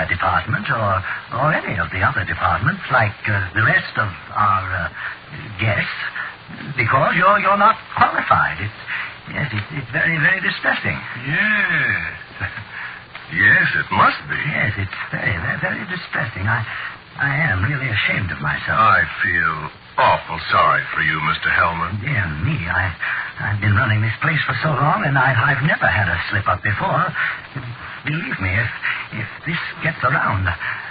fire department or any of the other departments like the rest of our guests because you're not qualified. It's very, very distressing. Yes. Yes, it must be. Yes, it's very, very, very distressing. I am really ashamed of myself. I feel awful sorry for you, Mr. Hellman. Dear me, I've been running this place for so long, and I've never had a slip-up before. Believe me, if this gets around...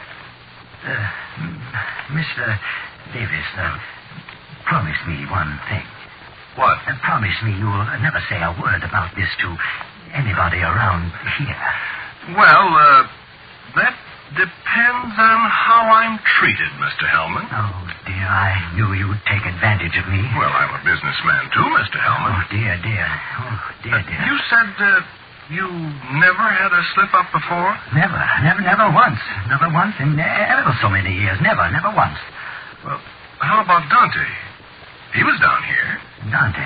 Mr. Davis, promise me one thing. What? Promise me you'll never say a word about this to anybody around here. Well, that depends on how I'm treated, Mr. Hellman. Oh, dear, I knew you'd take advantage of me. Well, I'm a businessman, too, Mr. Hellman. Oh, dear. Oh, dear. You said you never had a slip-up before? Never once. Never once in ever so many years. Never once. Well, how about Dante? He was down here. Dante?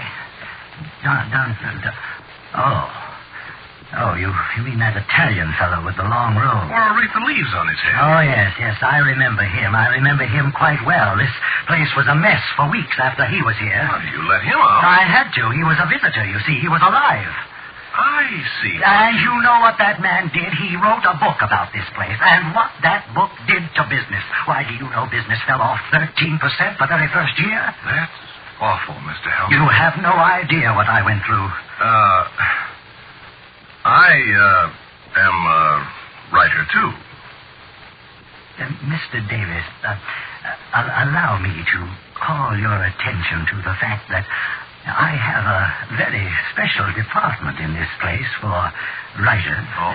Oh, you mean that Italian fellow with the long robe? Or Aretha Leaves on his head. Oh, yes, I remember him. I remember him quite well. This place was a mess for weeks after he was here. Well, you let him out. I had to. He was a visitor, you see. He was alive. I see. And you know what that man did? He wrote a book about this place. And what that book did to business. Why, do you know business fell off 13% the very first year? That's awful, Mr. Hellman. You have no idea what I went through. I am a writer, too. Mr. Davis, allow me to call your attention to the fact that I have a very special department in this place for writers. Oh?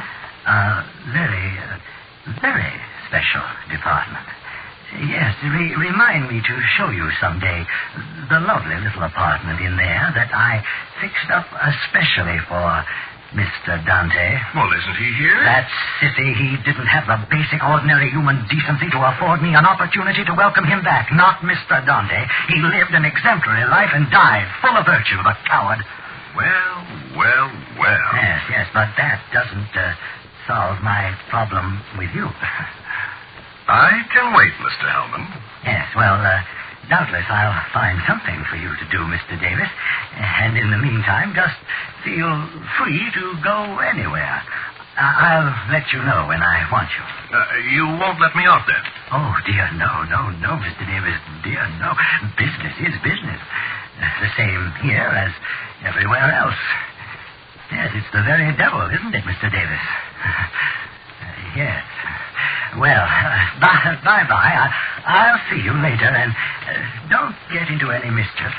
Very special department. Yes, remind me to show you someday the lovely little apartment in there that I fixed up especially for Mr. Dante. Well, isn't he here? That sissy, he didn't have the basic ordinary human decency to afford me an opportunity to welcome him back. Not Mr. Dante. He lived an exemplary life and died full of virtue, the coward. Well. Yes, but that doesn't solve my problem with you. I can wait, Mr. Hellman. Yes, well, doubtless I'll find something for you to do, Mr. Davis. And in the meantime, just feel free to go anywhere. I'll let you know when I want you. You won't let me out then? Oh, dear, no, Mr. Davis. Dear, no. Business is business. The same here as everywhere else. Yes, it's the very devil, isn't it, Mr. Davis? Yes. Well, bye-bye. I'll see you later, and don't get into any mischief.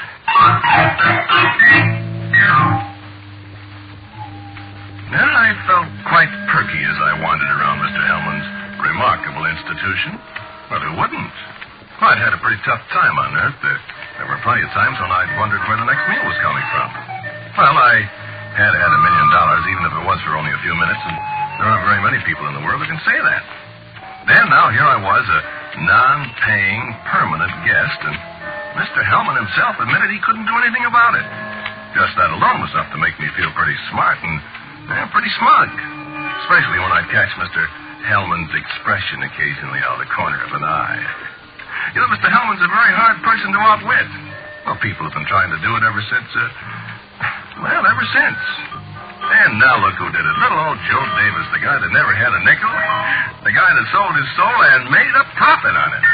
Well, I felt quite perky as I wandered around Mr. Hellman's remarkable institution. Well, who wouldn't? I'd had a pretty tough time on Earth. There were plenty of times when I'd wondered where the next meal was coming from. Well, I had $1 million, even if it was for only a few minutes, and there aren't very many people in the world who can say that. Then, now, here I was, a non-paying, permanent guest, and Mr. Hellman himself admitted he couldn't do anything about it. Just that alone was enough to make me feel pretty smart and pretty smug, especially when I'd catch Mr. Hellman's expression occasionally out of the corner of an eye. You know, Mr. Hellman's a very hard person to outwit. Well, people have been trying to do it ever since. And now look who did it. Little old Joe Davis, the guy that never had a nickel. The guy that sold his soul and made a profit on it.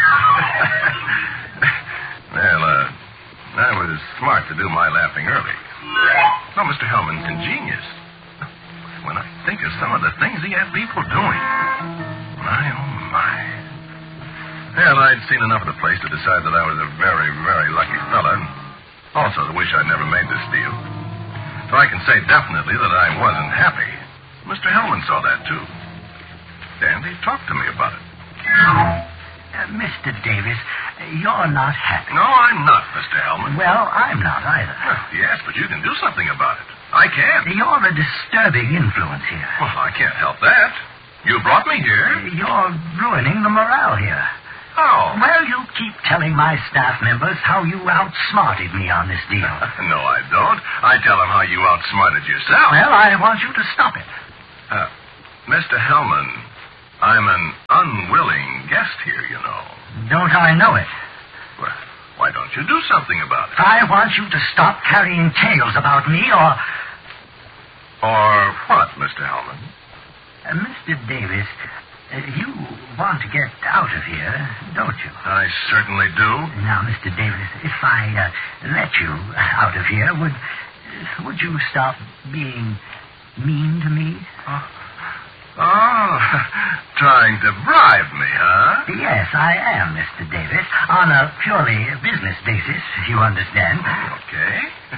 Well, I was smart to do my laughing early. Well, Mr. Hellman's ingenious. When I think of some of the things he had people doing. My, oh, my. Well, I'd seen enough of the place to decide that I was a very, very lucky fella. And also to wish I'd never made this deal. So I can say definitely that I wasn't happy. Mr. Hellman saw that, too. And he talked to me about it. Mr. Davis, you're not happy. No, I'm not, Mr. Hellman. Well, I'm not either. Well, yes, but you can do something about it. I can. You're a disturbing influence here. Well, I can't help that. You brought me here. You're ruining the morale here. How? Well, you keep telling my staff members how you outsmarted me on this deal. No, I don't. I tell them how you outsmarted yourself. Well, I want you to stop it. Mr. Hellman, I'm an Don't I know it? Well, why don't you do something about it? I want you to stop carrying tales about me, or... Or what, Mr. Hellman? Mr. Davis, you want to get out of here, don't you? I certainly do. Now, Mr. Davis, if I let you out of here, would you stop being mean to me? Oh, trying to bribe me, huh? Yes, I am, Mr. Davis, on a purely business basis, you understand. Okay.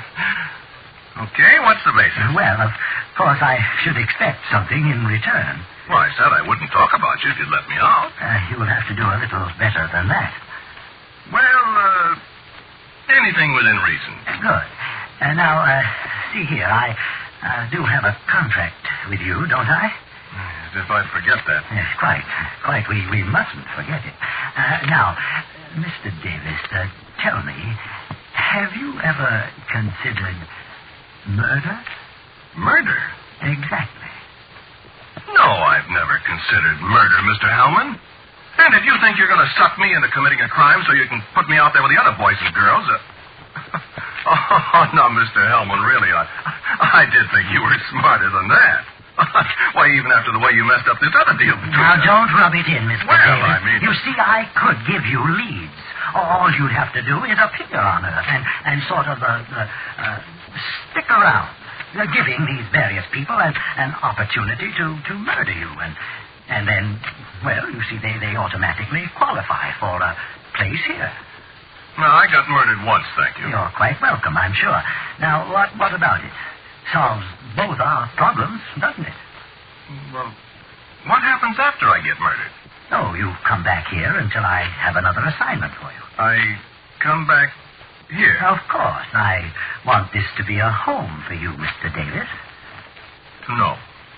Okay, what's the basis? Well, of course, I should expect something in return. Well, I said I wouldn't talk about you if you'd let me out. You will have to do a little better than that. Well, anything within reason. Good. Now, see here, I do have a contract with you, don't I? As if I'd forget that. Yes, quite. We mustn't forget it. Now, Mr. Davis, tell me, have you ever considered murder? Murder? Exactly. No, I've never considered murder, Mr. Hellman. And if you think you're going to suck me into committing a crime so you can put me out there with the other boys and girls... Oh, no, Mr. Hellman, really, I did think you were smarter than that. Why, even after the way you messed up this other deal between Now, us. don't rub it in, Mr. Well, Davis. I mean... You see, I could give you leads. All you'd have to do is appear on Earth and sort of stick around, giving these various people an opportunity to murder you. And then, well, you see, they automatically qualify for a place here. No, I got murdered once, thank you. You're quite welcome, I'm sure. Now, what about it? Solves both our problems, doesn't it? Well, what happens after I get murdered? Oh, you come back here until I have another assignment for you. I come back here? Of course. I want this to be a home for you, Mr. Davis. No.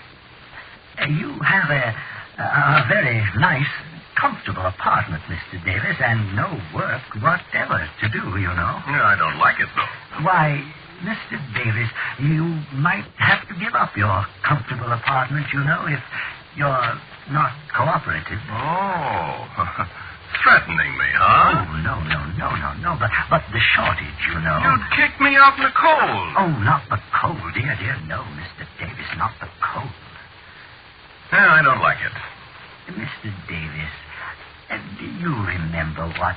You have a very nice, comfortable apartment, Mr. Davis, and no work whatever to do, you know. Yeah, I don't like it, though. Why, Mr. Davis, you might have to give up your comfortable apartment, you know, if you're not cooperative. Oh, threatening me, huh? Oh, no. But the shortage, you know. You'd kick me out in the cold. Oh, not the cold, dear. No, Mr. Davis, not the cold. Yeah, I don't like it. Mr. Davis, do you remember what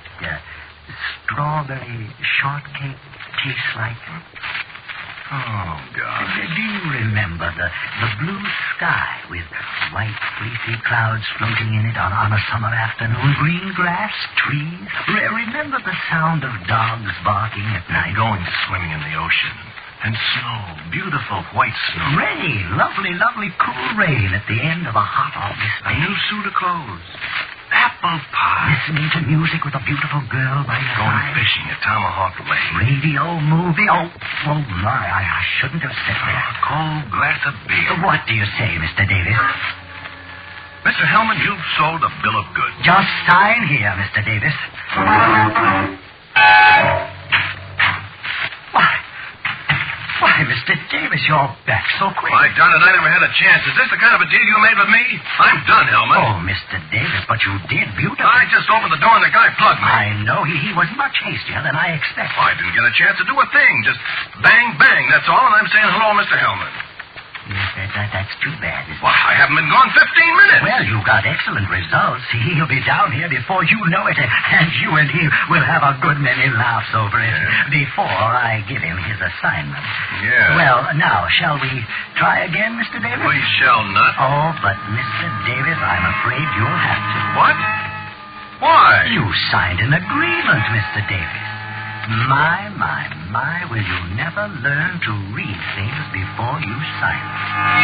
strawberry shortcake tastes like? Oh, God. Do you remember the blue sky with white fleecy clouds floating in it on a summer afternoon? Green grass, trees. Remember the sound of dogs barking at night? Going swimming in the ocean. And snow. Beautiful white snow. Rain. Lovely, cool rain at the end of a hot August day. A new suit of clothes. Apple pie. Listening to music with a beautiful girl by your Going side. fishing at Tomahawk Lake. Radio, movie. Oh, my, I shouldn't have said that. A cold glass of beer. What do you say, Mr. Davis? Mr. Hellman, you've sold a bill of goods. Just sign here, Mr. Davis. Why, Mr. Davis, you're back so quick. I done it. I never had a chance. Is this the kind of a deal you made with me? I'm done, Hellman. Oh, Mr. Davis, but you did beautifully. I just opened the door and the guy plugged me. I know. He was much hastier than I expected. I didn't get a chance to do a thing. Just bang, bang, that's all, and I'm saying hello, Mr. Hellman. Yes, that's too bad. Why, I haven't been gone 15 minutes. Well, you got excellent results. He'll be down here before you know it, and you and he will have a good many laughs over it before I give him his assignment. Yeah. Well, now, shall we try again, Mr. Davis? We shall not. Oh, but, Mr. Davis, I'm afraid you'll have to. What? Why? You signed an agreement, Mr. Davis. My, will you never learn to read things before you sign them?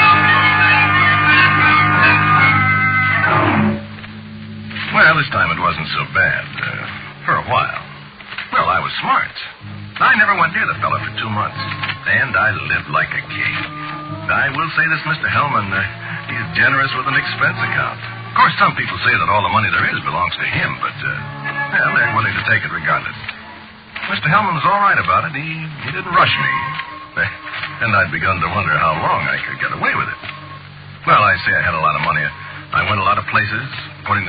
Well, this time it wasn't so bad. For a while. Well, I was smart. I never went near the fellow for 2 months. And I lived like a king. I will say this, Mr. Hellman, he's generous with an expense account. Of course, some people say that all the money there is belongs to him, but, well, they're willing to take it regardless. Mr. Hellman was all right about it. He didn't rush me. And I'd begun to wonder how long I could get away with it. Well, I say I had a lot of money. I went a lot of places, putting the